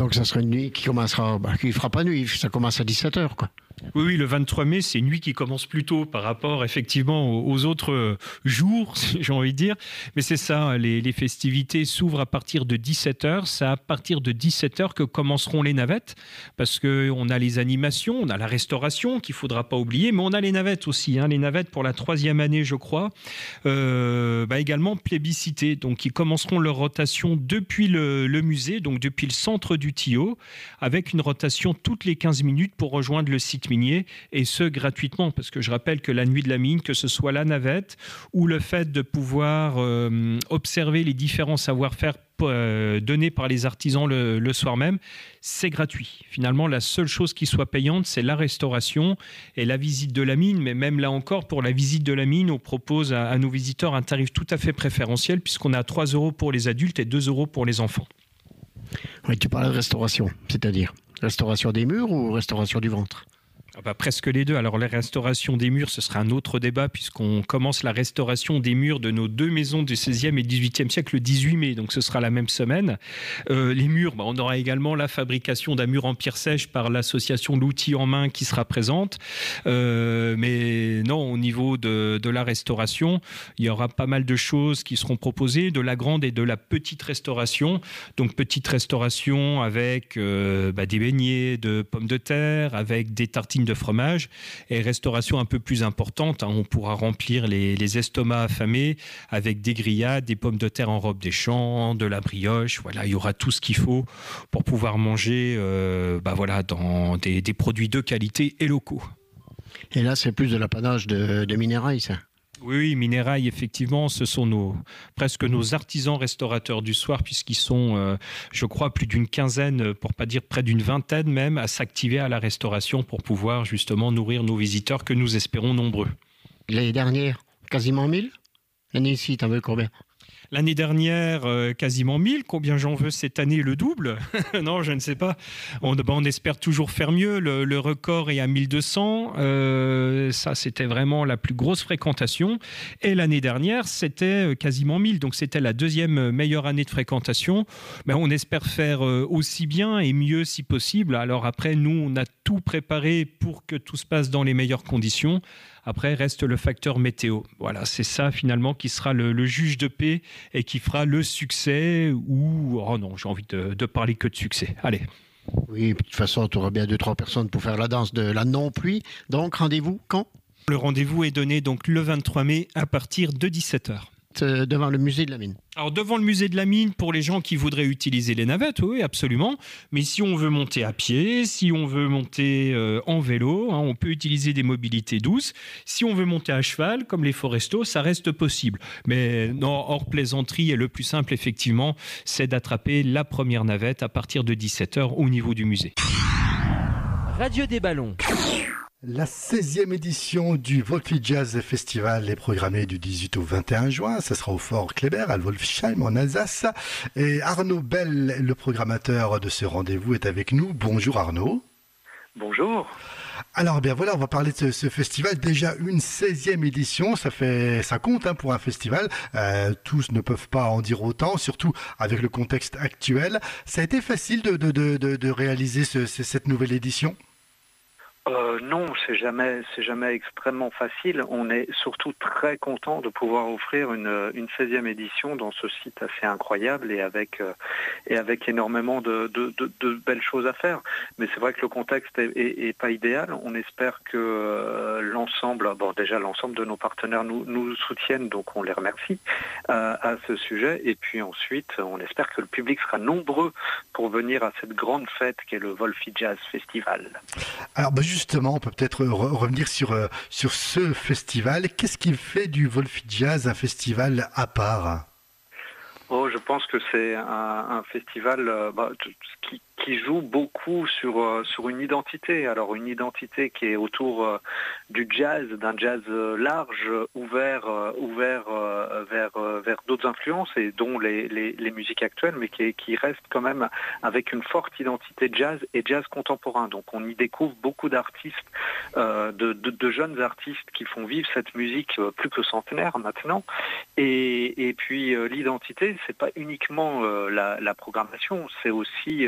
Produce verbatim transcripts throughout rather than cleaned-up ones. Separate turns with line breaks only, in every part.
Donc ça sera une nuit qui commencera, bah, qui fera pas nuit, ça commence à dix-sept heures, quoi.
Oui, oui, le vingt-trois mai, c'est une nuit qui commence plus tôt par rapport effectivement aux autres jours, j'ai envie de dire. Mais c'est ça, les, les festivités s'ouvrent à partir de dix-sept heures. C'est à partir de dix-sept heures que commenceront les navettes, parce qu'on a les animations, on a la restauration qu'il ne faudra pas oublier, mais on a les navettes aussi, hein, les navettes pour la troisième année, je crois, euh, bah également plébiscitées. Donc, ils commenceront leur rotation depuis le, le musée, donc depuis le centre du Tillot, avec une rotation toutes les quinze minutes pour rejoindre le site minier, et ce gratuitement, parce que je rappelle que la nuit de la mine, que ce soit la navette ou le fait de pouvoir euh, observer les différents savoir-faire euh, donnés par les artisans le, le soir même, c'est gratuit. Finalement, la seule chose qui soit payante, c'est la restauration et la visite de la mine, mais même là encore, pour la visite de la mine, on propose à, à nos visiteurs un tarif tout à fait préférentiel, puisqu'on a trois euros pour les adultes et deux euros pour les enfants.
Oui, tu parles de restauration, c'est-à-dire restauration des murs ou restauration du ventre ?
Ah bah presque les deux. Alors la restauration des murs, ce sera un autre débat, puisqu'on commence la restauration des murs de nos deux maisons du seizième et dix-huitième siècle le dix-huit mai, donc ce sera la même semaine. Euh, les murs, bah on aura également la fabrication d'un mur en pierre sèche par l'association L'Outil en Main qui sera présente. Euh, mais non, au niveau de, de la restauration, il y aura pas mal de choses qui seront proposées, de la grande et de la petite restauration. Donc petite restauration avec euh, bah, des beignets de pommes de terre, avec des tartines de fromage, et restauration un peu plus importante, hein, on pourra remplir les, les estomacs affamés avec des grillades, des pommes de terre en robe des champs, de la brioche. Voilà, il y aura tout ce qu'il faut pour pouvoir manger euh, bah voilà, dans des, des produits de qualité et locaux.
Et là, c'est plus de l'apanage de, de Minérail, ça.
Oui, oui, Minérail, effectivement, ce sont nos, presque nos artisans restaurateurs du soir, puisqu'ils sont, euh, je crois, plus d'une quinzaine, pour pas dire près d'une vingtaine même, à s'activer à la restauration pour pouvoir justement nourrir nos visiteurs que nous espérons nombreux.
L'année dernière, quasiment mille. L'année-ci, t'en veux combien ?
L'année dernière, euh, quasiment mille. Combien j'en veux cette année? Le double? Non, je ne sais pas. On, ben, on espère toujours faire mieux. Le, le record est à mille deux cents. Euh, ça, c'était vraiment la plus grosse fréquentation. Et l'année dernière, c'était quasiment mille. Donc, c'était la deuxième meilleure année de fréquentation. Ben, on espère faire aussi bien et mieux si possible. Alors après, nous, on a tout préparé pour que tout se passe dans les meilleures conditions. Après, reste le facteur météo. Voilà, c'est ça finalement qui sera le, le juge de paix et qui fera le succès ou... Oh non, j'ai envie de, de parler que de succès. Allez.
Oui, de toute façon, tu auras bien deux, trois personnes pour faire la danse de la non-pluie. Donc, rendez-vous quand ?
Le rendez-vous est donné donc le vingt-trois mai à partir de dix-sept heures.
Devant le musée de la mine.
Alors devant le musée de la mine, pour les gens qui voudraient utiliser les navettes, oui, absolument. Mais si on veut monter à pied, si on veut monter euh, en vélo, hein, on peut utiliser des mobilités douces. Si on veut monter à cheval, comme les forestos, ça reste possible. Mais non, hors plaisanterie, et le plus simple, effectivement, c'est d'attraper la première navette à partir de dix-sept heures au niveau du musée.
Radio des Ballons.
La seizième édition du Wolfi Jazz Festival est programmée du dix-huit au vingt et un juin. Ça sera au Fort Kléber, à Wolfsheim, en Alsace. Et Arnaud Bell, le programmateur de ce rendez-vous, est avec nous. Bonjour Arnaud.
Bonjour.
Alors bien voilà, on va parler de ce, ce festival. Déjà une seizième édition, ça fait, ça compte hein, pour un festival. Euh, tous ne peuvent pas en dire autant, surtout avec le contexte actuel. Ça a été facile de, de, de, de, de réaliser ce, cette nouvelle édition ?
Euh, non, c'est jamais, c'est jamais extrêmement facile. On est surtout très content de pouvoir offrir une, une seizième édition dans ce site assez incroyable et avec, euh, et avec énormément de, de, de, de belles choses à faire. Mais c'est vrai que le contexte est, est, est pas idéal. On espère que euh, l'ensemble, bon déjà l'ensemble de nos partenaires nous, nous soutiennent, donc on les remercie euh, à ce sujet. Et puis ensuite, on espère que le public sera nombreux pour venir à cette grande fête qu'est le Wolfi Jazz Festival.
Alors bah, justement, on peut peut-être re- revenir sur, euh, sur ce festival. Qu'est-ce qui fait du Wolfi Jazz un festival à part ?
Oh, je pense que c'est un, un festival euh, bah, qui, qui joue beaucoup sur, euh, sur une identité. Alors une identité qui est autour euh, du jazz, d'un jazz euh, large, ouvert, euh, ouvert euh, vers, euh, vers d'autres influences et dont les, les, les musiques actuelles, mais qui, qui reste quand même avec une forte identité jazz et jazz contemporain. Donc on y découvre beaucoup d'artistes, euh, de, de, de jeunes artistes qui font vivre cette musique euh, plus que centenaire maintenant. Et, et puis euh, l'identité, c'est pas uniquement euh, la, la programmation, c'est aussi euh,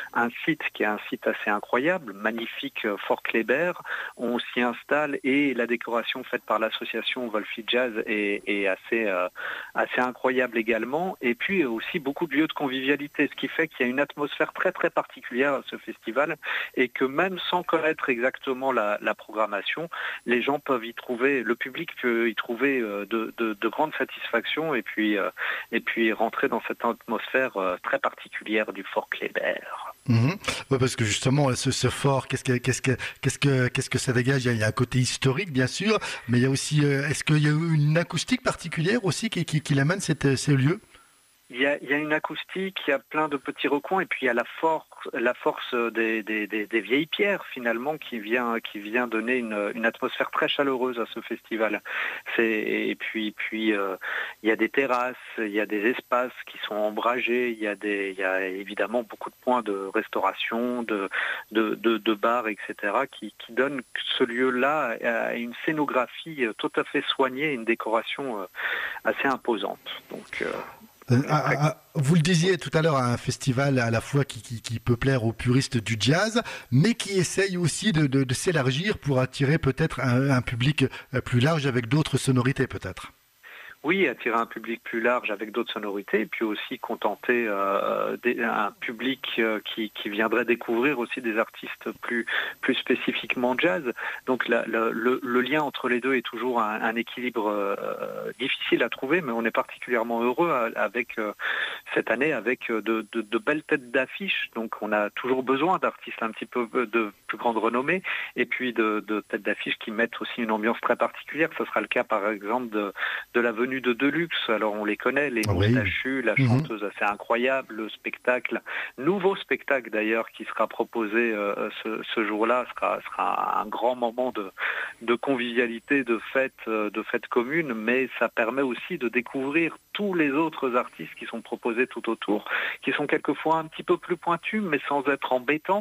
un site qui est un site assez incroyable, magnifique euh, Fort Kléber. On s'y installe et la décoration faite par l'association Wolfie Jazz est, est assez, euh, assez incroyable également. Et puis aussi beaucoup de lieux de convivialité, ce qui fait qu'il y a une atmosphère très très particulière à ce festival et que même sans connaître exactement la, la programmation, les gens peuvent y trouver, le public peut y trouver euh, de, de, de grandes satisfactions et puis, euh, et puis rentrer dans cette atmosphère euh, très particulière du Fort Kléber.
Mmh. Ouais, parce que justement, ce, ce fort, qu'est-ce que, qu'est-ce que, qu'est-ce que, qu'est-ce que ça dégage? Il y, a, il y a un côté historique, bien sûr, mais il y a aussi, euh, est-ce qu'il y a une acoustique particulière aussi qui, qui, qui l'amène cette, ces lieux?
Il y, a, il y a une acoustique, il y a plein de petits recoins et puis il y a la force, la force des, des, des, des vieilles pierres finalement qui vient, qui vient donner une, une atmosphère très chaleureuse à ce festival. C'est, et puis, puis euh, il y a des terrasses, il y a des espaces qui sont ombragés, il y a, des, il y a évidemment beaucoup de points de restauration, de, de, de, de bars, et cetera qui, qui donnent ce lieu-là à une scénographie tout à fait soignée, une décoration assez imposante. Donc, euh,
Euh, ah, ah, vous le disiez tout à l'heure, un festival à la fois qui, qui, qui peut plaire aux puristes du jazz, mais qui essaye aussi de, de, de s'élargir pour attirer peut-être un, un public plus large avec d'autres sonorités peut-être.
Oui, attirer un public plus large avec d'autres sonorités, et puis aussi contenter euh, des, un public euh, qui, qui viendrait découvrir aussi des artistes plus, plus spécifiquement jazz. Donc la, la, le, le lien entre les deux est toujours un, un équilibre euh, difficile à trouver, mais on est particulièrement heureux avec euh, cette année avec de, de, de belles têtes d'affiche. Donc on a toujours besoin d'artistes un petit peu de plus grande renommée, et puis de, de têtes d'affiche qui mettent aussi une ambiance très particulière. Ce sera le cas par exemple de, de la venue de Deluxe. Alors on les connaît, les
oui.
Moustachus, la chanteuse assez incroyable, le spectacle, nouveau spectacle d'ailleurs qui sera proposé euh, ce, ce jour-là, sera, sera un grand moment de, de convivialité, de fête, euh, de fête commune, mais ça permet aussi de découvrir tous les autres artistes qui sont proposés tout autour, qui sont quelquefois un petit peu plus pointus, mais sans être embêtants.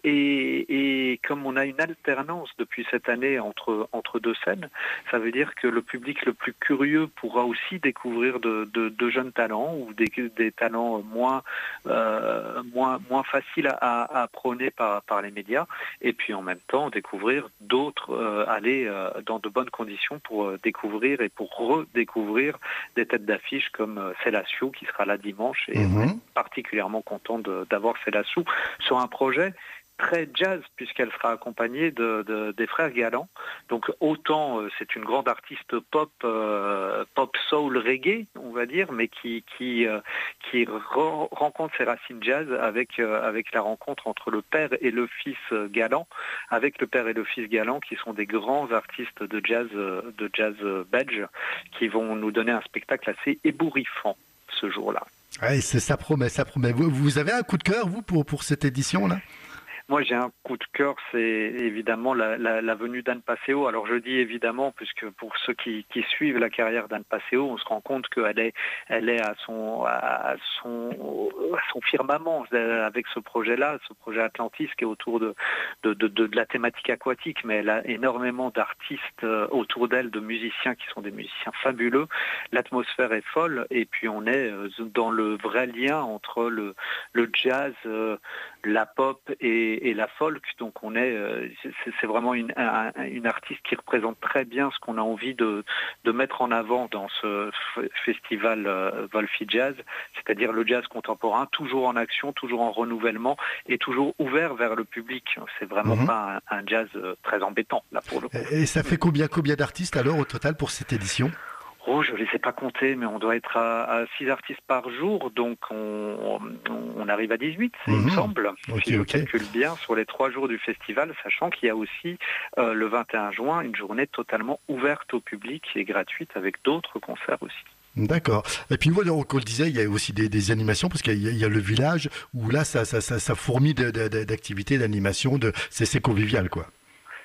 Et, et comme on a une alternance depuis cette année entre, entre deux scènes, ça veut dire que le public le plus curieux pourra aussi découvrir de, de, de jeunes talents ou des, des talents moins, euh, moins, moins faciles à, à prôner par, par les médias, et puis en même temps découvrir d'autres, euh, aller euh, dans de bonnes conditions pour euh, découvrir et pour redécouvrir des têtes d'affiche comme euh, Célassou qui sera là dimanche, et
mmh.
on est particulièrement content de, d'avoir Célassou sur un projet très jazz, puisqu'elle sera accompagnée de, de, des frères Galland. Donc autant euh, c'est une grande artiste pop, euh, pop soul reggae, on va dire, mais qui, qui, euh, qui re- rencontre ses racines jazz avec, euh, avec la rencontre entre le père et le fils Galland, avec le père et le fils Galland qui sont des grands artistes de jazz, de jazz belge, qui vont nous donner un spectacle assez ébouriffant ce jour-là.
Ouais, c'est, ça promet, ça promet. Vous, vous avez un coup de cœur, vous, pour, pour cette édition-là ?
Moi, j'ai un coup de cœur, c'est évidemment la, la, la venue d'Anne Passeo. Alors, je dis évidemment, puisque pour ceux qui, qui suivent la carrière d'Anne Passeo, on se rend compte qu'elle est, elle est à son, à son, à son firmament avec ce projet-là, ce projet Atlantis qui est autour de, de, de, de la thématique aquatique, mais elle a énormément d'artistes autour d'elle, de musiciens qui sont des musiciens fabuleux. L'atmosphère est folle, et puis on est dans le vrai lien entre le, le jazz, la pop et, et la folk. Donc on est, c'est, c'est vraiment une, un, une artiste qui représente très bien ce qu'on a envie de, de mettre en avant dans ce f- festival euh, Wolfie Jazz, c'est-à-dire le jazz contemporain, toujours en action, toujours en renouvellement et toujours ouvert vers le public. C'est vraiment mmh. pas un, un jazz très embêtant là pour le coup.
Et ça fait combien, combien d'artistes alors au total pour cette édition ?
Oh, je ne les ai pas comptés, mais on doit être à six artistes par jour, donc on, on arrive à dix-huit, mmh. il me semble,
okay,
si je
okay.
calcule bien, sur les trois jours du festival, sachant qu'il y a aussi euh, le vingt et un juin une journée totalement ouverte au public et gratuite avec d'autres concerts aussi.
D'accord. Et puis moi, on, on le disait, il y a aussi des, des animations, parce qu'il y a, il y a le village où là, ça, ça, ça, ça fourmille de, de, de, d'activités, d'animations, de, c'est, c'est convivial, quoi.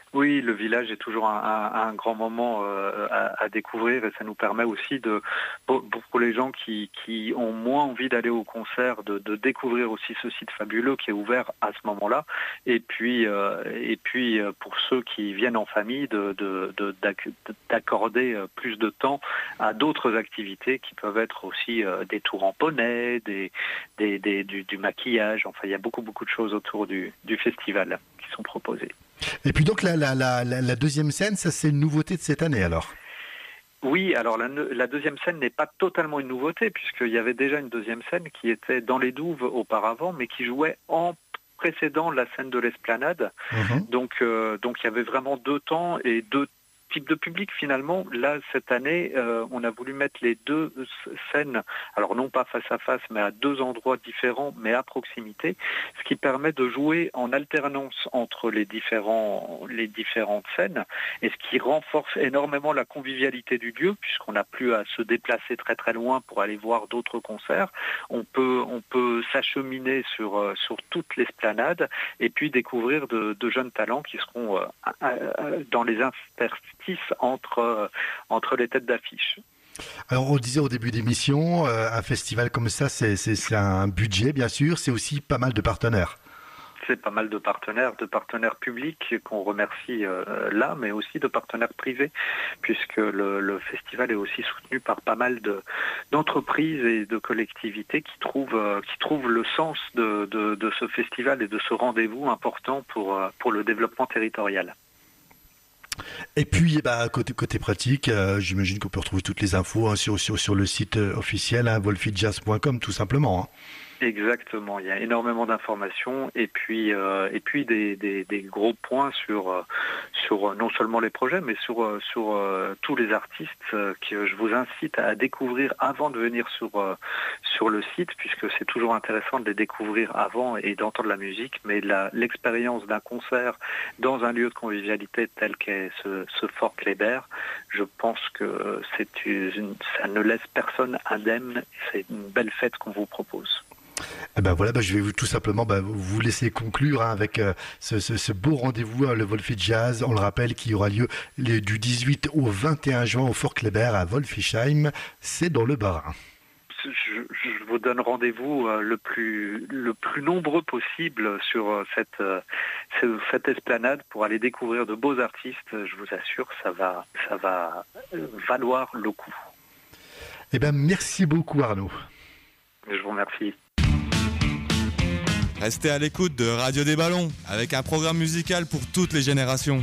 Oui, le village est toujours un, un, un grand moment euh, à, à découvrir et ça nous permet aussi de, pour, pour les gens qui, qui ont moins envie d'aller au concert, de, de découvrir aussi ce site fabuleux qui est ouvert à ce moment-là. Et puis, euh, et puis pour ceux qui viennent en famille, de, de, de, d'accorder plus de temps à d'autres activités qui peuvent être aussi euh, des tours en poney, des, des, des, du, du maquillage. Enfin, il y a beaucoup, beaucoup de choses autour du, du festival qui sont proposées.
Et puis donc la, la, la, la deuxième scène, ça c'est une nouveauté de cette année alors?
Oui, alors la, la deuxième scène n'est pas totalement une nouveauté puisqu'il y avait déjà une deuxième scène qui était dans les douves auparavant mais qui jouait en précédant la scène de l'Esplanade. Mmh. Donc, euh, donc il y avait vraiment deux temps et deux type de public finalement. Là, cette année, euh, on a voulu mettre les deux scènes, alors non pas face à face, mais à deux endroits différents, mais à proximité, ce qui permet de jouer en alternance entre les, différents, les différentes scènes, et ce qui renforce énormément la convivialité du lieu, puisqu'on n'a plus à se déplacer très très loin pour aller voir d'autres concerts. On peut, on peut s'acheminer sur, sur toute l'esplanade, et puis découvrir de, de jeunes talents qui seront euh, dans les interstices entre, entre les têtes d'affiche.
Alors on disait au début d'émission, euh, un festival comme ça, c'est, c'est, c'est un budget bien sûr, c'est aussi pas mal de partenaires.
C'est pas mal de partenaires, de partenaires publics qu'on remercie euh, là, mais aussi de partenaires privés, puisque le, le festival est aussi soutenu par pas mal de, d'entreprises et de collectivités qui trouvent, euh, qui trouvent le sens de, de, de ce festival et de ce rendez-vous important pour, euh, pour le développement territorial.
Et puis, bah, côté, côté pratique, euh, j'imagine qu'on peut retrouver toutes les infos hein, sur, sur, sur le site officiel, hein, wolfijazz point com, tout simplement. Hein.
Exactement, il y a énormément d'informations et puis euh, et puis des, des, des gros points sur euh, sur non seulement les projets mais sur euh, sur euh, tous les artistes euh, que je vous incite à découvrir avant de venir sur euh, sur le site, puisque c'est toujours intéressant de les découvrir avant et d'entendre la musique, mais la, l'expérience d'un concert dans un lieu de convivialité tel qu'est ce, ce Fort Kléber, je pense que c'est une, ça ne laisse personne indemne, c'est une belle fête qu'on vous propose.
Eh ben voilà, ben je vais vous, tout simplement ben, vous laisser conclure hein, avec euh, ce, ce, ce beau rendez-vous, hein, le Wolfijazz. On le rappelle, qui aura lieu les, du dix-huit au vingt et un juin au Fort Kléber à Wolfisheim. C'est dans le Bas-Rhin.
Je, je vous donne rendez-vous euh, le plus le plus nombreux possible sur euh, cette euh, cette esplanade pour aller découvrir de beaux artistes. Je vous assure, ça va ça va valoir le coup.
Eh ben merci beaucoup Arnaud.
Je vous remercie.
Restez à l'écoute de Radio des Ballons, avec un programme musical pour toutes les générations.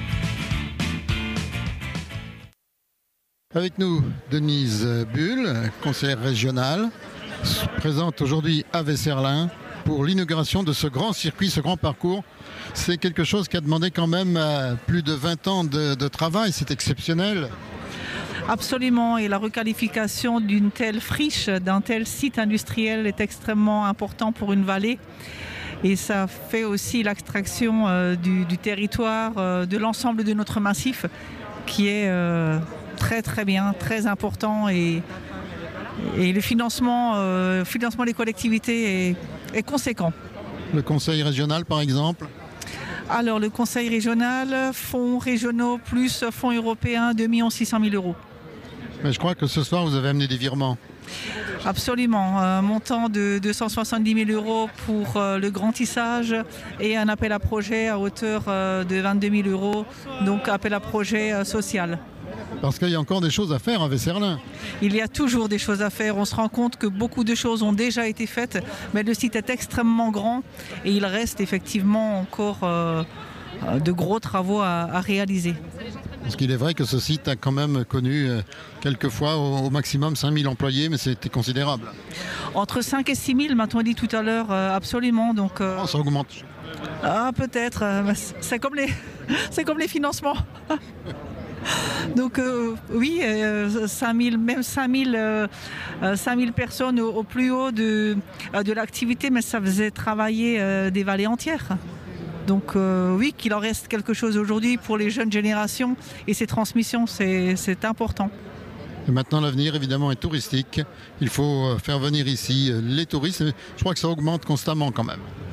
Avec nous, Denise Bull, conseillère régionale, présente aujourd'hui à Vesserlin pour l'inauguration de ce grand circuit, ce grand parcours. C'est quelque chose qui a demandé quand même plus de vingt ans de, de travail, c'est exceptionnel.
Absolument, et la requalification d'une telle friche, d'un tel site industriel est extrêmement important pour une vallée. Et ça fait aussi l'extraction euh, du, du territoire, euh, de l'ensemble de notre massif, qui est euh, très très bien, très important. Et, et le financement, euh, financement des collectivités est, est conséquent.
Le conseil régional par exemple ?
Alors le conseil régional, fonds régionaux plus fonds européens, deux millions six cent mille euros.
Mais je crois que ce soir, vous avez amené des virements.
Absolument. Un montant de deux cent soixante-dix mille euros pour euh, le grand tissage et un appel à projet à hauteur euh, de vingt-deux mille euros, donc appel à projet euh, social.
Parce qu'il y a encore des choses à faire à Vesserlin.
Il y a toujours des choses à faire. On se rend compte que beaucoup de choses ont déjà été faites, mais le site est extrêmement grand et il reste effectivement encore euh, de gros travaux à, à réaliser.
Parce qu'il est vrai que ce site a quand même connu euh, quelquefois au, au maximum cinq mille employés, mais c'était considérable.
Entre cinq et six mille, m'a-t-on dit tout à l'heure, euh, absolument. Donc, euh...
oh, ça augmente.
Ah, peut-être. Euh, c'est comme les, c'est comme les financements. Donc euh, oui, euh, cinq mille, même cinq mille, euh, cinq mille personnes au, au plus haut de, euh, de l'activité, mais ça faisait travailler euh, des vallées entières. Donc euh, oui, qu'il en reste quelque chose aujourd'hui pour les jeunes générations et ces transmissions, c'est, c'est important.
Et maintenant, l'avenir, évidemment, est touristique. Il faut faire venir ici les touristes. Je crois que ça augmente constamment quand même.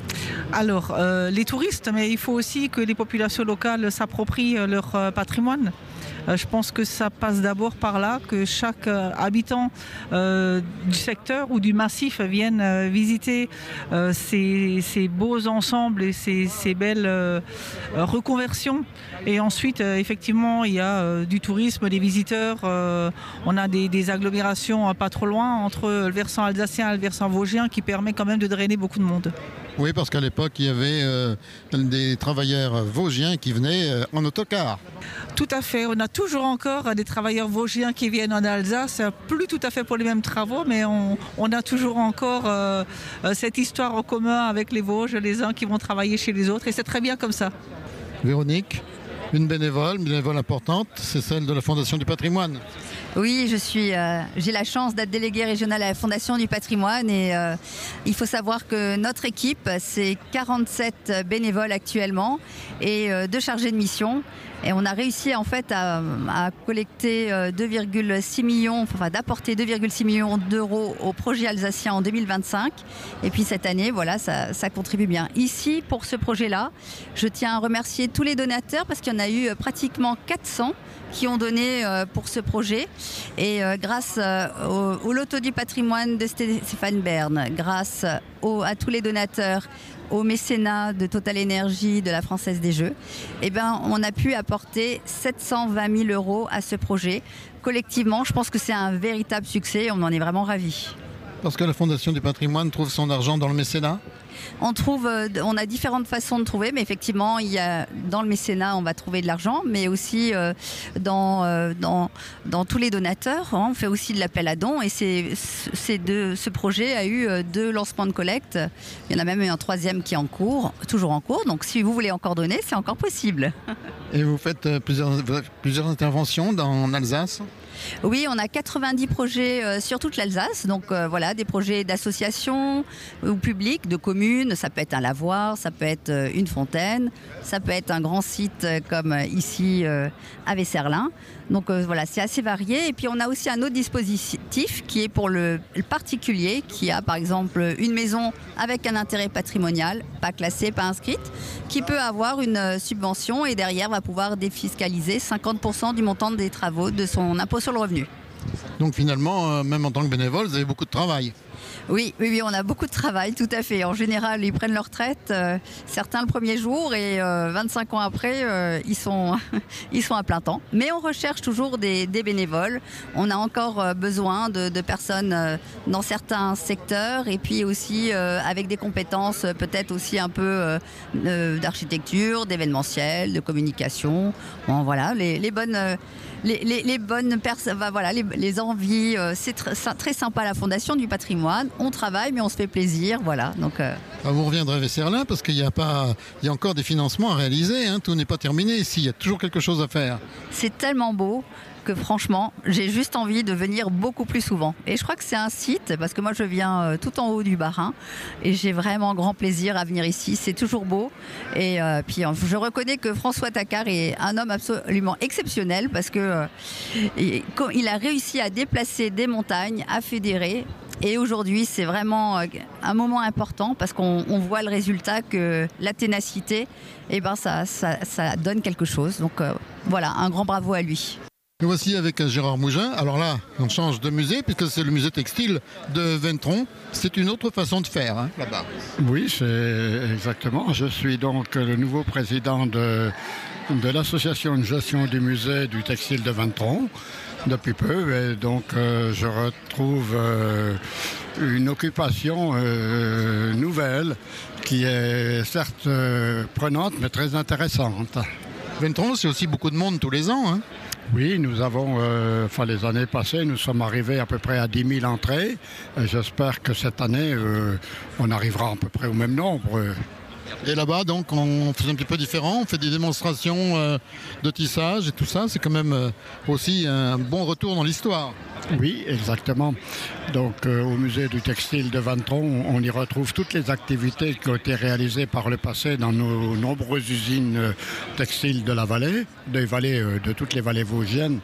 Alors, euh, les touristes, mais il faut aussi que les populations locales s'approprient leur euh, patrimoine. Euh, je pense que ça passe d'abord par là, que chaque euh, habitant euh, du secteur ou du massif vienne euh, visiter euh, ces, ces beaux ensembles et ces, ces belles euh, reconversions. Et ensuite, euh, effectivement, il y a euh, du tourisme, des visiteurs. Euh, on a des, des agglomérations euh, pas trop loin entre le versant alsacien et le versant vosgien qui permet quand même de drainer beaucoup de monde.
Oui, parce qu'à l'époque, il y avait euh, des travailleurs vosgiens qui venaient euh, en autocar.
Tout à fait. On a toujours encore des travailleurs vosgiens qui viennent en Alsace, plus tout à fait pour les mêmes travaux, mais on, on a toujours encore euh, cette histoire en commun avec les Vosges, les uns qui vont travailler chez les autres, et c'est très bien comme ça.
Véronique, une bénévole, une bénévole importante, c'est celle de la Fondation du patrimoine.
Oui, je suis, euh, j'ai la chance d'être déléguée régionale à la Fondation du patrimoine et euh, il faut savoir que notre équipe, c'est quarante-sept bénévoles actuellement et euh, deux chargés de mission. Et on a réussi en fait à, à collecter deux virgule six millions, enfin d'apporter deux virgule six millions d'euros au projet alsacien en deux mille vingt-cinq. Et puis cette année, voilà, ça, ça contribue bien. Ici, pour ce projet-là, je tiens à remercier tous les donateurs parce qu'il y en a eu pratiquement quatre cents qui ont donné pour ce projet. Et grâce au, au loto du patrimoine de Stéphane Bern, grâce au, à tous les donateurs, au mécénat de Total Énergie, de la Française des Jeux, eh ben, on a pu apporter sept cent vingt mille euros à ce projet. Collectivement, je pense que c'est un véritable succès, on en est vraiment ravis.
Parce que la Fondation du patrimoine trouve son argent dans le mécénat ?
On trouve, on a différentes façons de trouver, mais effectivement, il y a, dans le mécénat, on va trouver de l'argent, mais aussi euh, dans, euh, dans, dans tous les donateurs. Hein, on fait aussi de l'appel à dons et c'est, c'est de, ce projet a eu deux lancements de collecte. Il y en a même eu un troisième qui est en cours, toujours en cours. Donc, si vous voulez encore donner, c'est encore possible.
Et vous faites euh, plusieurs, plusieurs interventions dans, en Alsace ?
Oui, on a quatre-vingt-dix projets euh, sur toute l'Alsace, donc euh, voilà, des projets d'associations ou publics, de communes, ça peut être un lavoir, ça peut être euh, une fontaine, ça peut être un grand site euh, comme euh, ici euh, à Vesserlin. Donc euh, voilà, c'est assez varié. Et puis on a aussi un autre dispositif qui est pour le, le particulier, qui a par exemple une maison avec un intérêt patrimonial, pas classée, pas inscrite, qui peut avoir une euh, subvention et derrière va pouvoir défiscaliser cinquante pour cent du montant des travaux de son impôt sur le revenu.
Donc finalement, euh, même en tant que bénévole, vous avez beaucoup de travail.
Oui, oui, oui, on a beaucoup de travail, tout à fait. En général, ils prennent leur retraite, euh, certains le premier jour et euh, vingt-cinq ans après, euh, ils, sont, ils sont à plein temps. Mais on recherche toujours des, des bénévoles. On a encore euh, besoin de, de personnes euh, dans certains secteurs et puis aussi euh, avec des compétences euh, peut-être aussi un peu euh, euh, d'architecture, d'événementiel, de communication. Bon, voilà, les, les bonnes... Euh, Les, les, les bonnes personnes, bah voilà, les, les envies, euh, c'est tr- très sympa la Fondation du patrimoine. On travaille, mais on se fait plaisir, voilà. Donc, euh...
ah, vous reviendrez à Vesserlin parce qu'il y a pas, il y a encore des financements à réaliser. Hein, tout n'est pas terminé ici. Il y a toujours quelque chose à faire.
C'est tellement beau que franchement, j'ai juste envie de venir beaucoup plus souvent. Et je crois que c'est un site, parce que moi je viens euh, tout en haut du Bas-Rhin et j'ai vraiment grand plaisir à venir ici. C'est toujours beau. Et euh, puis euh, je reconnais que François Tacquart est un homme absolument exceptionnel parce que euh, il, il a réussi à déplacer des montagnes, à fédérer. Et aujourd'hui, c'est vraiment un moment important parce qu'on on voit le résultat que la ténacité, eh ben, ça, ça, ça donne quelque chose. Donc euh, voilà, un grand bravo à lui.
Nous voici avec Gérard Mougin. Alors là, on change de musée puisque c'est le musée textile de Ventron. C'est une autre façon de faire hein, là-bas.
Oui, c'est exactement. Je suis donc le nouveau président de, de l'association de gestion du musée du textile de Ventron depuis peu. Et donc euh, je retrouve euh, une occupation euh, nouvelle qui est certes euh, prenante mais très intéressante.
Ventron, c'est aussi beaucoup de monde tous les ans. Hein.
Oui, nous avons, euh, enfin les années passées, nous sommes arrivés à peu près à dix mille entrées. Et j'espère que cette année, euh, on arrivera à peu près au même nombre.
Et là-bas, donc, on fait un petit peu différent. On fait des démonstrations euh, de tissage et tout ça. C'est quand même euh, aussi un bon retour dans l'histoire.
Oui, exactement. Donc, euh, au musée du textile de Ventron, on y retrouve toutes les activités qui ont été réalisées par le passé dans nos nombreuses usines euh, textiles de la vallée, des vallées, euh, de toutes les vallées vosgiennes.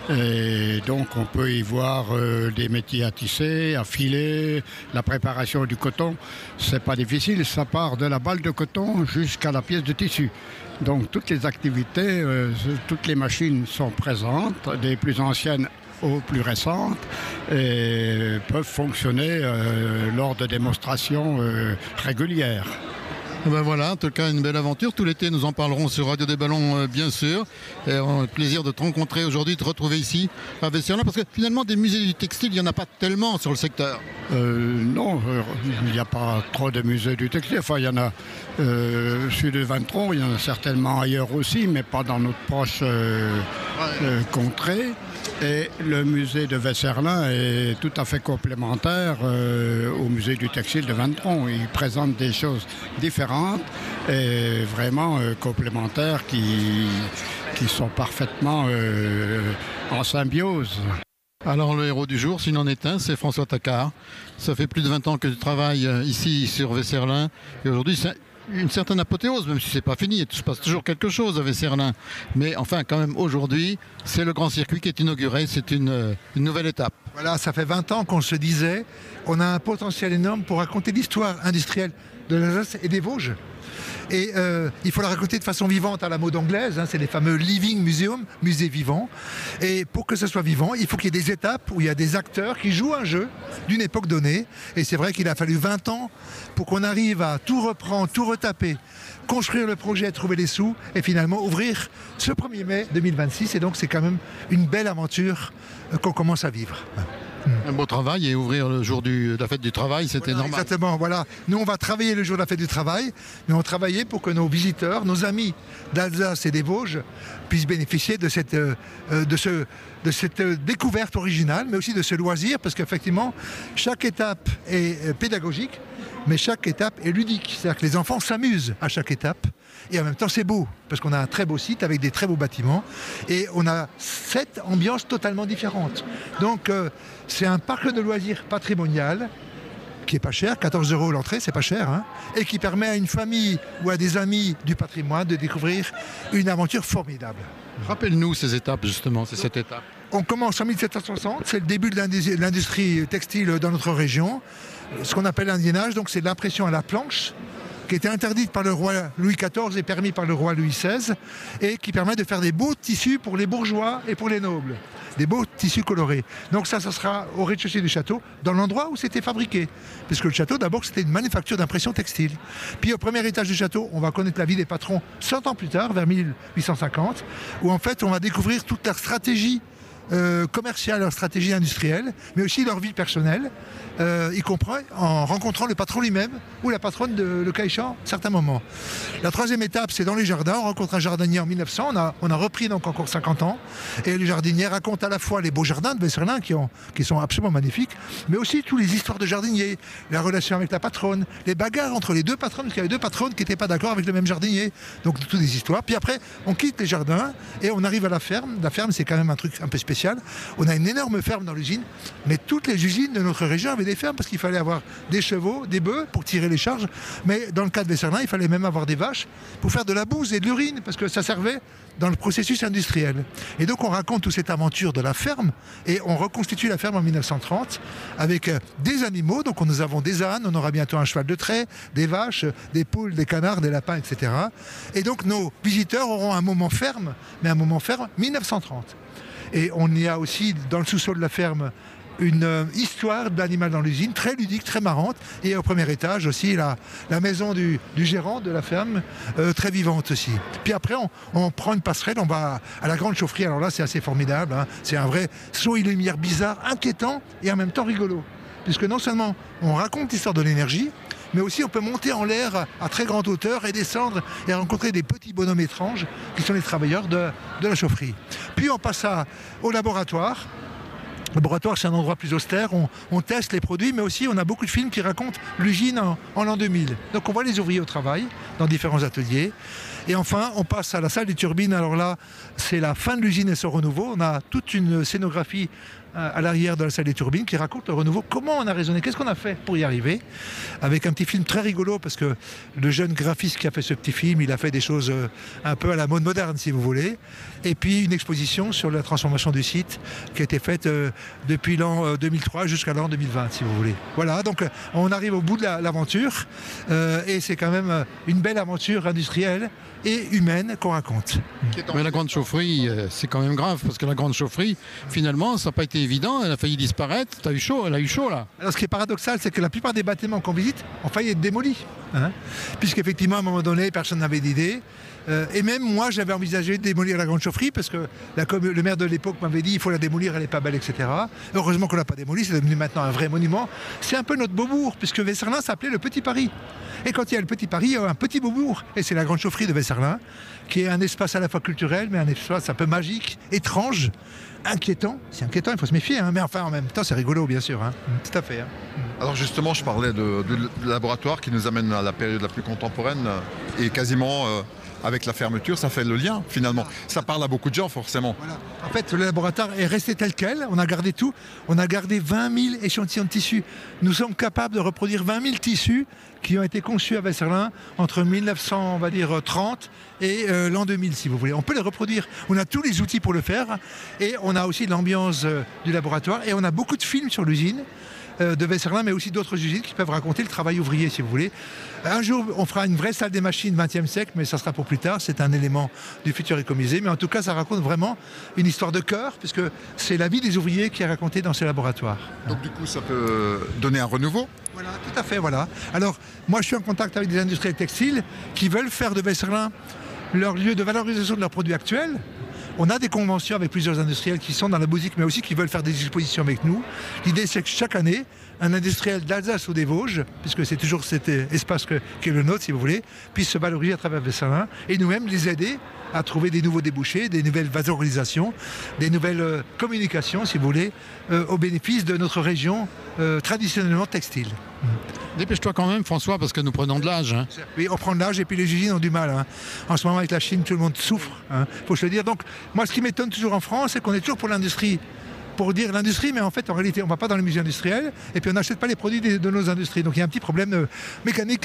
Et donc on peut y voir euh, des métiers à tisser, à filer, la préparation du coton. C'est pas difficile, ça part de la balle de coton jusqu'à la pièce de tissu. Donc toutes les activités, euh, toutes les machines sont présentes, des plus anciennes aux plus récentes, et peuvent fonctionner euh, lors de démonstrations euh, régulières.
Ben voilà, en tout cas une belle aventure. Tout l'été nous en parlerons sur Radio des Ballons euh, bien sûr. Et on a le plaisir de te rencontrer aujourd'hui, de te retrouver ici à Vesserlin, parce que finalement des musées du textile, il n'y en a pas tellement sur le secteur.
Euh, non, euh, il n'y a pas trop de musées du textile. Enfin, il y en a euh, sud de Ventron, il y en a certainement ailleurs aussi, mais pas dans notre proche euh, ouais. euh, contrée. Et le musée de Vesserlin est tout à fait complémentaire euh, au musée du textile de Ventron. Il présente des choses différentes et vraiment euh, complémentaires qui, qui sont parfaitement euh, en symbiose.
Alors le héros du jour, s'il en est un, c'est François Tacquart. Ça fait plus de vingt ans que tu travailles ici sur Vesserlin et aujourd'hui c'est une certaine apothéose, même si c'est pas fini, il se passe toujours quelque chose à Vesserlin. Mais enfin, quand même, aujourd'hui, c'est le grand circuit qui est inauguré, c'est une, une nouvelle étape.
Voilà, ça fait vingt ans qu'on se disait, on a un potentiel énorme pour raconter l'histoire industrielle de l'Alsace et des Vosges. Et euh, il faut la raconter de façon vivante à la mode anglaise, hein, c'est les fameux Living Museum, musées vivants. Et pour que ce soit vivant, il faut qu'il y ait des étapes où il y a des acteurs qui jouent un jeu d'une époque donnée. Et c'est vrai qu'il a fallu vingt ans pour qu'on arrive à tout reprendre, tout retaper, construire le projet, trouver les sous et finalement ouvrir ce premier mai deux mille vingt-six. Et donc c'est quand même une belle aventure qu'on commence à vivre.
Un beau travail et ouvrir le jour du, de la fête du travail, c'était
voilà,
normal.
Exactement, voilà. Nous, on va travailler le jour de la fête du travail, mais on travaillait pour que nos visiteurs, nos amis d'Alsace et des Vosges puissent bénéficier de cette, euh, de ce, de cette découverte originale, mais aussi de ce loisir, parce qu'effectivement, chaque étape est pédagogique, mais chaque étape est ludique. C'est-à-dire que les enfants s'amusent à chaque étape. Et en même temps, c'est beau, parce qu'on a un très beau site avec des très beaux bâtiments. Et on a sept ambiances totalement différentes. Donc, euh, c'est un parc de loisirs patrimonial qui est pas cher, quatorze euros l'entrée, c'est pas cher, hein, et qui permet à une famille ou à des amis du patrimoine de découvrir une aventure formidable.
Rappelle-nous ces étapes, justement, c'est cette étape.
On commence en mille sept cent soixante, c'est le début de l'industrie textile dans notre région. Ce qu'on appelle l'indiennage, donc c'est l'impression à la planche, qui était interdite par le roi Louis quatorze et permis par le roi Louis seize, et qui permet de faire des beaux tissus pour les bourgeois et pour les nobles. Des beaux tissus colorés. Donc ça, ça sera au rez-de-chaussée du château, dans l'endroit où c'était fabriqué. Puisque le château, d'abord, c'était une manufacture d'impression textile. Puis au premier étage du château, on va connaître la vie des patrons cent ans plus tard, vers mille huit cent cinquante, où en fait, on va découvrir toute leur stratégie Euh, commerciale, leur stratégie industrielle, mais aussi leur vie personnelle, euh, y compris en rencontrant le patron lui-même ou la patronne de le cas échéant à certains moments. La troisième étape, c'est dans les jardins. On rencontre un jardinier en mille neuf cents, on a, on a repris donc encore cinquante ans, et les jardiniers racontent à la fois les beaux jardins de Vesserlin qui, ont, qui sont absolument magnifiques, mais aussi toutes les histoires de jardiniers, la relation avec la patronne, les bagarres entre les deux patronnes, parce qu'il y avait deux patronnes qui n'étaient pas d'accord avec le même jardinier, donc toutes des histoires. Puis après, on quitte les jardins et on arrive à la ferme. La ferme, c'est quand même un truc un peu spécial. On a une énorme ferme dans l'usine, mais toutes les usines de notre région avaient des fermes parce qu'il fallait avoir des chevaux, des bœufs pour tirer les charges. Mais dans le cas de Vesserlin, il fallait même avoir des vaches pour faire de la bouse et de l'urine parce que ça servait dans le processus industriel. Et donc on raconte toute cette aventure de la ferme et on reconstitue la ferme en mille neuf cent trente avec des animaux. Donc nous avons des ânes, on aura bientôt un cheval de trait, des vaches, des poules, des canards, des lapins, et cetera. Et donc nos visiteurs auront un moment ferme, mais un moment ferme mille neuf cent trente. Et on y a aussi, dans le sous-sol de la ferme, une euh, histoire d'animal dans l'usine, très ludique, très marrante. Et au premier étage aussi, la, la maison du, du gérant de la ferme, euh, très vivante aussi. Puis après, on, on prend une passerelle, on va à la grande chaufferie. Alors là, c'est assez formidable. Hein. C'est un vrai saut et lumière bizarre, inquiétant et en même temps rigolo. Puisque non seulement on raconte l'histoire de l'énergie, mais aussi on peut monter en l'air à très grande hauteur et descendre et rencontrer des petits bonhommes étranges qui sont les travailleurs de, de la chaufferie. Puis on passe à, au laboratoire. Le laboratoire, c'est un endroit plus austère, on, on teste les produits, mais aussi on a beaucoup de films qui racontent l'usine en, en l'an deux mille. Donc on voit les ouvriers au travail dans différents ateliers. Et enfin, on passe à la salle des turbines. Alors là, c'est la fin de l'usine et son renouveau. On a toute une scénographie à l'arrière de la salle des turbines qui raconte le renouveau, comment on a raisonné, qu'est-ce qu'on a fait pour y arriver, avec un petit film très rigolo parce que le jeune graphiste qui a fait ce petit film, il a fait des choses un peu à la mode moderne si vous voulez, et puis une exposition sur la transformation du site qui a été faite depuis l'an deux mille trois jusqu'à l'an deux mille vingt si vous voulez. Voilà, donc on arrive au bout de l'aventure euh, et c'est quand même une belle aventure industrielle et humaine qu'on raconte.
Mais la grande chaufferie, c'est quand même grave, parce que la grande chaufferie, finalement, ça n'a pas été évident, elle a failli disparaître, t'as eu chaud, elle a eu chaud là.
Alors ce qui est paradoxal, c'est que la plupart des bâtiments qu'on visite ont failli être démolis, hein, puisqu'effectivement, à un moment donné, personne n'avait d'idée. Euh, et même moi, j'avais envisagé de démolir la grande chaufferie, parce que la, le maire de l'époque m'avait dit il faut la démolir, elle n'est pas belle, et cetera. Heureusement qu'on ne l'a pas démolie, c'est devenu maintenant un vrai monument. C'est un peu notre Beaubourg, puisque Vesserlin s'appelait le Petit Paris. Et quand il y a le Petit Paris, il y a un petit Beaubourg. Et c'est la grande chaufferie de Vesserlin, qui est un espace à la fois culturel, mais un espace un peu magique, étrange, inquiétant. C'est inquiétant, il faut se méfier, hein, mais enfin en même temps c'est rigolo bien sûr. Hein. Tout à fait. Hein.
Alors justement, je parlais de, de, de laboratoire qui nous amène à la période la plus contemporaine et quasiment... Euh, avec la fermeture, ça fait le lien finalement. Ça parle à beaucoup de gens forcément.
Voilà. En fait, le laboratoire est resté tel quel, on a gardé tout. On a gardé vingt mille échantillons de tissus. Nous sommes capables de reproduire vingt mille tissus qui ont été conçus à Vesserlin entre mille neuf cent trente et euh, l'an deux mille si vous voulez. On peut les reproduire. On a tous les outils pour le faire et on a aussi l'ambiance euh, du laboratoire et on a beaucoup de films sur l'usine de Vesserlin, mais aussi d'autres usines qui peuvent raconter le travail ouvrier, si vous voulez. Un jour, on fera une vraie salle des machines vingtième siècle, mais ça sera pour plus tard. C'est un élément du futur écomusée. Mais en tout cas, ça raconte vraiment une histoire de cœur, puisque c'est la vie des ouvriers qui est racontée dans ces laboratoires.
Donc du coup, ça peut donner un renouveau ?
Voilà, tout à fait, voilà. Alors, moi, je suis en contact avec des industriels textiles qui veulent faire de Vesserlin leur lieu de valorisation de leurs produits actuels. On a des conventions avec plusieurs industriels qui sont dans la boutique, mais aussi qui veulent faire des expositions avec nous. L'idée, c'est que chaque année, un industriel d'Alsace ou des Vosges, puisque c'est toujours cet espace que, qui est le nôtre, si vous voulez, puisse se valoriser à travers Vesserlin et nous-mêmes les aider à trouver des nouveaux débouchés, des nouvelles valorisations, des nouvelles euh, communications, si vous voulez, euh, au bénéfice de notre région euh, traditionnellement textile.
Dépêche-toi quand même, François, parce que nous prenons de l'âge. Hein.
Oui, on prend de l'âge et puis les usines ont du mal. Hein. En ce moment, avec la Chine, tout le monde souffre, hein, faut se le dire. Donc, moi, ce qui m'étonne toujours en France, c'est qu'on est toujours pour l'industrie. Pour dire l'industrie, mais en fait, en réalité, on ne va pas dans les musées industriels et puis on n'achète pas les produits de, de nos industries. Donc, il y a un petit problème euh, mécanique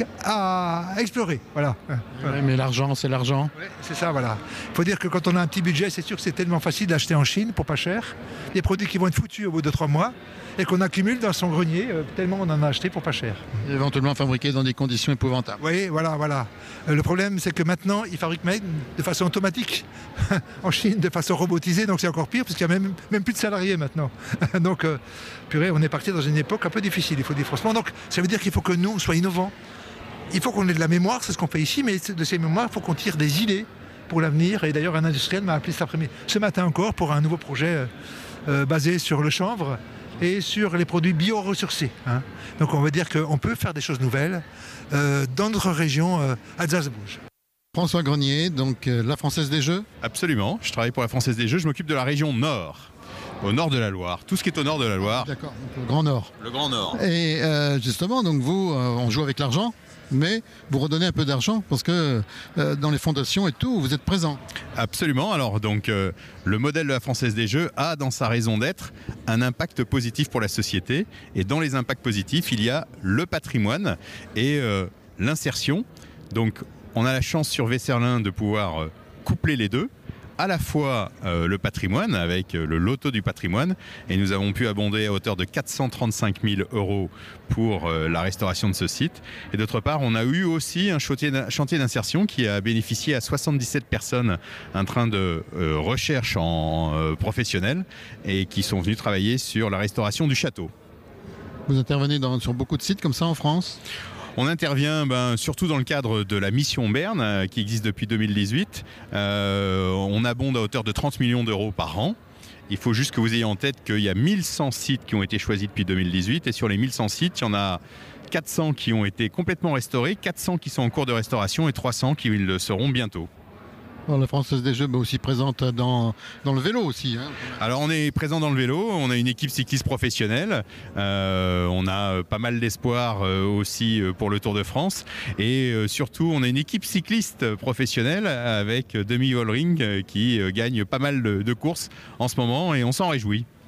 à explorer. Voilà.
Oui, mais l'argent, c'est l'argent.
Oui, c'est ça, voilà. Il faut dire que quand on a un petit budget, c'est sûr que c'est tellement facile d'acheter en Chine pour pas cher. Des produits qui vont être foutus au bout de trois mois et qu'on accumule dans son grenier, euh, tellement on en a acheté pour pas cher.
Et éventuellement fabriqués dans des conditions épouvantables.
Oui, voilà, voilà. Euh, le problème, c'est que maintenant, ils fabriquent même de façon automatique en Chine, de façon robotisée, donc c'est encore pire, parce qu'il n'y a même, même plus de salariés maintenant. donc, euh, purée, on est parti dans une époque un peu difficile, il faut dire franchement. Donc, ça veut dire qu'il faut que nous, on soit innovants. Il faut qu'on ait de la mémoire, c'est ce qu'on fait ici, mais de ces mémoires, il faut qu'on tire des idées pour l'avenir. Et d'ailleurs, un industriel m'a appelé cet après-midi, ce matin encore, pour un nouveau projet euh, basé sur le chanvre et sur les produits bio-ressourcés. Hein. Donc on va dire qu'on peut faire des choses nouvelles euh, dans notre région euh, Alsace-Vosges.
François Grenier, donc euh, la Française des Jeux ?
Absolument, je travaille pour la Française des Jeux, je m'occupe de la région Nord, au nord de la Loire, tout ce qui est au nord de la Loire.
D'accord, donc le Grand Nord.
Le Grand Nord.
Et euh, justement, donc vous, euh, on joue avec l'argent, mais vous redonnez un peu d'argent parce que euh, dans les fondations et tout, vous êtes présent.
Absolument. Alors donc euh, le modèle de la Française des Jeux a dans sa raison d'être un impact positif pour la société. Et dans les impacts positifs, il y a le patrimoine et euh, l'insertion. Donc on a la chance sur Vesserlin de pouvoir euh, coupler les deux. À la fois euh, le patrimoine avec euh, le loto du patrimoine et nous avons pu abonder à hauteur de quatre cent trente-cinq mille euros pour euh, la restauration de ce site et d'autre part on a eu aussi un chantier d'insertion qui a bénéficié à soixante-dix-sept personnes un train de euh, recherche en euh, professionnel et qui sont venus travailler sur la restauration du château.
Vous intervenez dans, sur beaucoup de sites comme ça en France ?
On intervient ben, surtout dans le cadre de la mission Berne euh, qui existe depuis deux mille dix-huit. Euh, on abonde à hauteur de trente millions d'euros par an. Il faut juste que vous ayez en tête qu'il y a mille cent sites qui ont été choisis depuis deux mille dix-huit et sur les mille cent sites, il y en a quatre cents qui ont été complètement restaurés, quatre cents qui sont en cours de restauration et trois cents qui le seront bientôt.
Alors, la Française des Jeux, mais aussi présente dans, dans le vélo aussi. Hein.
Alors on est présent dans le vélo, on a une équipe cycliste professionnelle, euh, on a pas mal d'espoir euh, aussi pour le Tour de France et euh, surtout on a une équipe cycliste professionnelle avec Demi Vollering euh, qui euh, gagne pas mal de, de courses en ce moment et on s'en réjouit.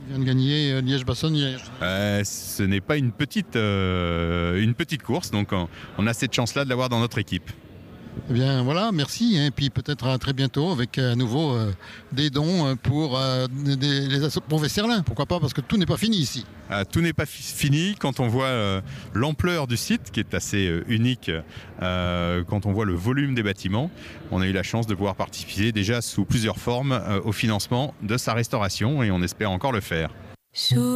vient de gagner euh, Liège-Bastogne.
Euh, ce n'est pas une petite, euh, une petite course, donc on, on a cette chance-là de l'avoir dans notre équipe.
Eh bien voilà, merci, et hein, puis peut-être à très bientôt avec à nouveau euh, des dons pour, euh, des, les assos pour Vesserlin, pourquoi pas, parce que tout n'est pas fini ici.
Euh, tout n'est pas fi- fini quand on voit euh, l'ampleur du site qui est assez euh, unique, euh, quand on voit le volume des bâtiments. On a eu la chance de pouvoir participer déjà sous plusieurs formes euh, au financement de sa restauration et on espère encore le faire.